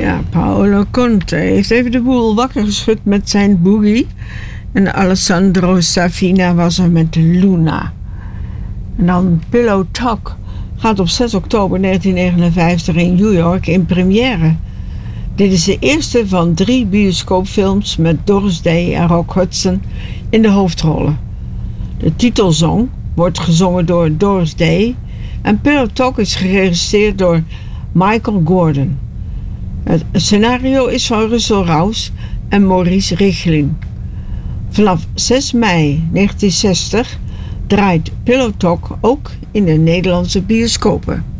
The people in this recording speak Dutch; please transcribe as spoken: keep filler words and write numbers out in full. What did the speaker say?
Ja, Paolo Conte heeft even de boel wakker geschud met zijn boogie. En Alessandro Safina was er met Luna. En dan Pillow Talk gaat op zes oktober negentien negenenvijftig in New York in première. Dit is de eerste van drie bioscoopfilms met Doris Day en Rock Hudson in de hoofdrollen. De titelsong wordt gezongen door Doris Day en Pillow Talk is geregisseerd door Michael Gordon. Het scenario is van Russell Rouse en Maurice Richling. Vanaf zes mei negentien zestig draait Pillow Talk ook in de Nederlandse bioscopen.